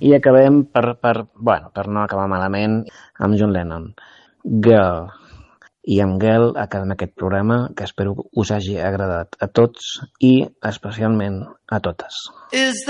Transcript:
I acabem per no acabar malament, amb John Lennon. Girl. I amb Girl acabem aquest programa, que espero us hagi agradat a tots i especialment a totes.